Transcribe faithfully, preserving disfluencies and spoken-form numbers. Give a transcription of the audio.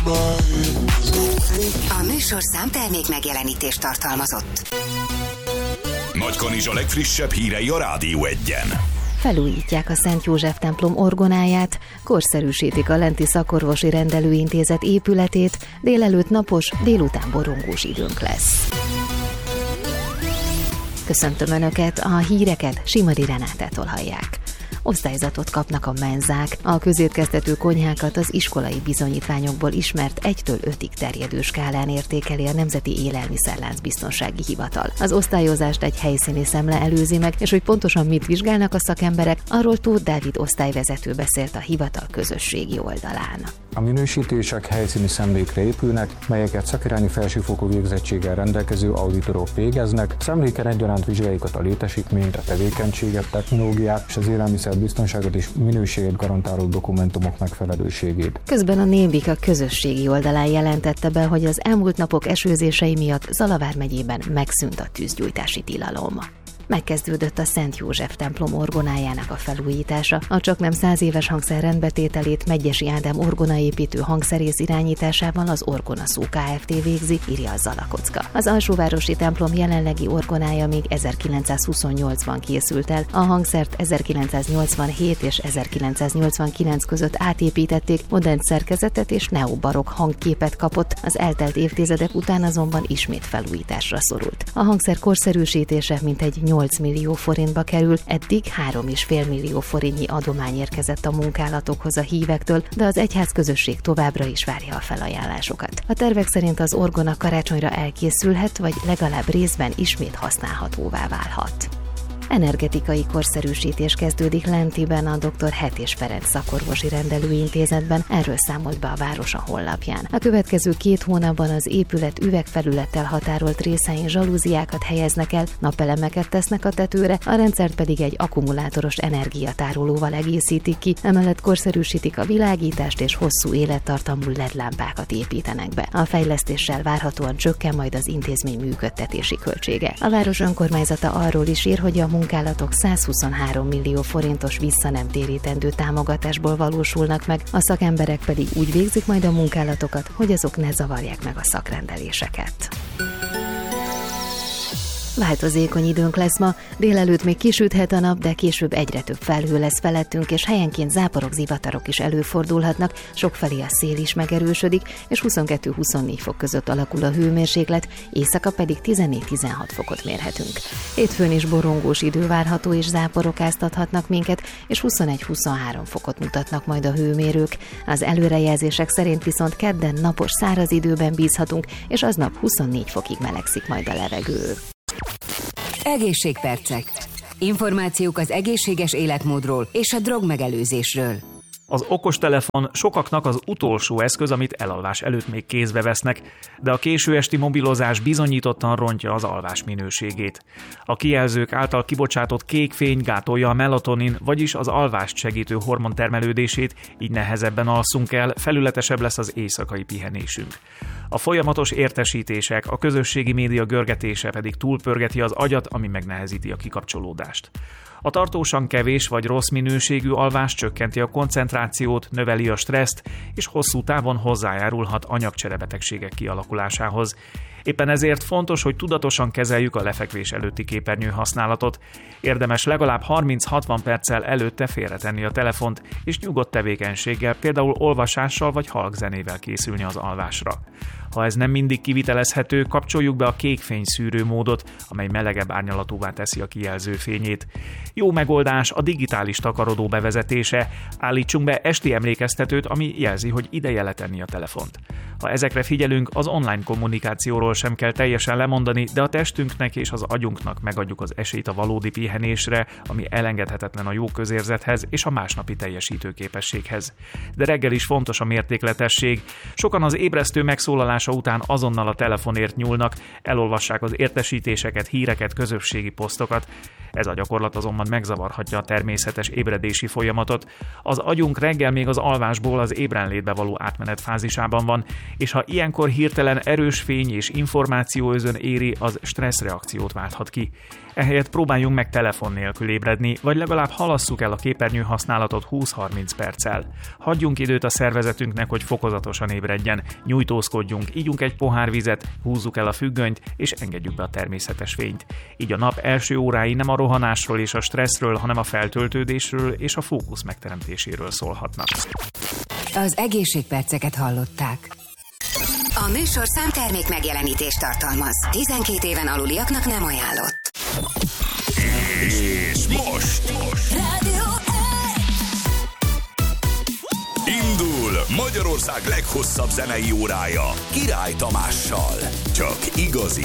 A műsorszám termék megjelenítést tartalmazott. Nagykanizs a legfrissebb hírei a Rádió Egyen. Felújítják a Szent József templom orgonáját, korszerűsítik a lenti szakorvosi rendelőintézet épületét, délelőtt napos, délután borongós időnk lesz. Köszöntöm Önöket, a híreket Simadi Renátától hallják. Osztályzatot kapnak a menzák, a közétkeztető konyhákat az iskolai bizonyítványokból ismert egytől ötig terjedő skálán értékeli a Nemzeti Élelmiszerlánc Biztonsági Hivatal. Az osztályozást egy helyszíni szemle előzi meg, és hogy pontosan mit vizsgálnak a szakemberek, arról Tóth Dávid osztályvezető beszélt a hivatal közösségi oldalán. A minősítések helyszíni szemlékre épülnek, melyeket szakirányi felsőfokú végzettséggel rendelkező auditorok végeznek. Szemléken egyaránt vizsgáljuk a létesítményt, a tevékenységet, technológiát és az élelmiszerbiztonságot és minőséget garantáló dokumentumok megfelelőségét. Közben a Némbik a közösségi oldalán jelentette be, hogy az elmúlt napok esőzései miatt Zalavár megyében megszűnt a tűzgyújtási tilalom. Megkezdődött a Szent József templom orgonájának a felújítása. A csaknem száz éves hangszer rendbetételét Medgyessy Ádám orgonaépítő hangszerész irányításával az Orgonaszó Kft. Végzi, írja a Zalakocka. Az alsóvárosi templom jelenlegi orgonája még ezerkilencszázhuszonnyolcban készült el. A hangszert ezerkilencszáznyolcvanhét és ezerkilencszáznyolcvankilenc között átépítették, modern szerkezetet és neobarokk hangképet kapott, az eltelt évtizedek után azonban ismét felújításra szorult. A hangszer korszerűsítése mintegy nyolc millió forintba kerül, eddig három és fél millió forintnyi adomány érkezett a munkálatokhoz a hívektől, de az egyház közösség továbbra is várja a felajánlásokat. A tervek szerint az orgona karácsonyra elkészülhet, vagy legalább részben ismét használhatóvá válhat. Energetikai korszerűsítés kezdődik Lentiben a dr. Hetés Ferenc szakorvosi rendelőintézetben, erről számolt be a város a honlapján. A következő két hónapban az épület üvegfelülettel határolt részein zsalúziákat helyeznek el, napelemeket tesznek a tetőre, a rendszert pedig egy akkumulátoros energiatárolóval egészítik ki, emellett korszerűsítik a világítást és hosszú élettartamú el é dé lámpákat építenek be. A fejlesztéssel várhatóan csökken majd az intézmény működtetési költsége. A város önkormányzata arról is ír, hogy a munkálatok százhuszonhárom millió forintos visszanemtérítendő támogatásból valósulnak meg, a szakemberek pedig úgy végzik majd a munkálatokat, hogy azok ne zavarják meg a szakrendeléseket. Változékony időnk lesz ma, délelőtt még kisüthet a nap, de később egyre több felhő lesz felettünk, és helyenként záporok, zivatarok is előfordulhatnak, sokfelé a szél is megerősödik, és huszonkettő-huszonnégy fok között alakul a hőmérséklet, éjszaka pedig tizennégy-tizenhat fokot mérhetünk. Hétfőn is borongós idő várható, és záporok áztathatnak minket, és huszonegy-huszonhárom fokot mutatnak majd a hőmérők. Az előrejelzések szerint viszont kedden napos száraz időben bízhatunk, és aznap huszonnégy fokig melegszik majd a levegő. Egészségpercek. Információk az egészséges életmódról és a drogmegelőzésről. Az okostelefon sokaknak az utolsó eszköz, amit elalvás előtt még kézbe vesznek, de a késő esti mobilozás bizonyítottan rontja az alvás minőségét. A kijelzők által kibocsátott kék fény gátolja a melatonin, vagyis az alvást segítő hormon termelődését, így nehezebben alszunk el, felületesebb lesz az éjszakai pihenésünk. A folyamatos értesítések, a közösségi média görgetése pedig túlpörgeti az agyat, ami megnehezíti a kikapcsolódást. A tartósan kevés vagy rossz minőségű alvás csökkenti a koncentrációt, növeli a stresszt, és hosszú távon hozzájárulhat anyagcserebetegségek kialakulásához. Éppen ezért fontos, hogy tudatosan kezeljük a lefekvés előtti képernyő használatot. Érdemes legalább harminc-hatvan perccel előtte félretenni a telefont, és nyugodt tevékenységgel, például olvasással vagy halkzenével készülni az alvásra. Ha ez nem mindig kivitelezhető, kapcsoljuk be a kékfény szűrő módot, amely melegebb árnyalatúvá teszi a kijelző fényét. Jó megoldás a digitális takarodó bevezetése. Állítsunk be esti emlékeztetőt, ami jelzi, hogy ideje letenni a telefont. Ha ezekre figyelünk, az online kommunikációról sem kell teljesen lemondani, de a testünknek és az agyunknak megadjuk az esélyt a valódi pihenésre, ami elengedhetetlen a jó közérzethez és a másnapi teljesítőképességhez. De reggel is fontos a mértékletesség. Sokan az ébresztő megszólalása után azonnal a telefonért nyúlnak, elolvassák az értesítéseket, híreket, közösségi posztokat. Ez a gyakorlat azonban megzavarhatja a természetes ébredési folyamatot. Az agyunk reggel még az alvásból az ébrenlétbe való átmenet fázisában van, és ha ilyenkor hirtelen erős fény és információ özön éri, az stresszreakciót válthat ki. Ehelyett próbáljunk meg telefon nélkül ébredni, vagy legalább halasszuk el a képernyő használatot húsz-harminc perccel. Hagyjunk időt a szervezetünknek, hogy fokozatosan ébredjen, nyújtózkodjunk, ígyunk egy pohár vizet, húzzuk el a függönyt, és engedjük be a természetes fényt. Így a nap első órái nem a rohanásról és a stresszről, hanem a feltöltődésről és a fókusz megteremtéséről szólhatnak. Az egészségperceket hallották. A műsor számtermék megjelenítést tartalmaz. tizenkét éven aluliaknak nem ajánlott. És most, most. Indul Magyarország leghosszabb zenei órája Király Tamással. Csak igazi